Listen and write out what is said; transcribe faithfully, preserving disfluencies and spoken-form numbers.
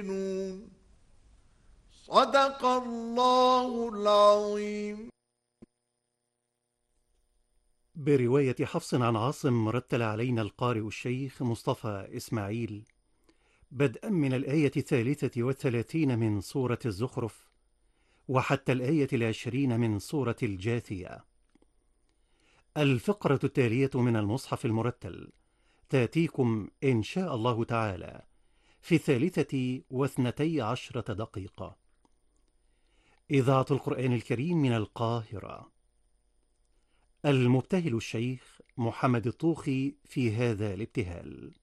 صدق الله العظيم. برواية حفص عن عاصم رتل علينا القارئ الشيخ مصطفى إسماعيل بدءا من الآية الثالثة والثلاثين من سورة الزخرف وحتى الآية العشرين من سورة الجاثية. الفقرة التالية من المصحف المرتل تأتيكم إن شاء الله تعالى في الثالثة واثنتي عشرة دقيقة. إذاعة القرآن الكريم من القاهرة. المبتهل الشيخ محمد الطوخي في هذا الابتهال.